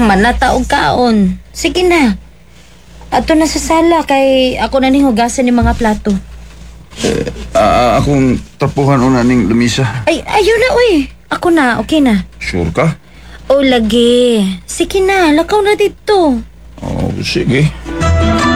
manata og kaon. Sige na. Ato na sa sala kay ako na ning hugasan ni mga plato. Akong tapuhan una ning lamisa. Ay, ayun na uy. Ako na, okay na. Sure ka? O lagi. Sige na, lakaw na dito. Oh, sige.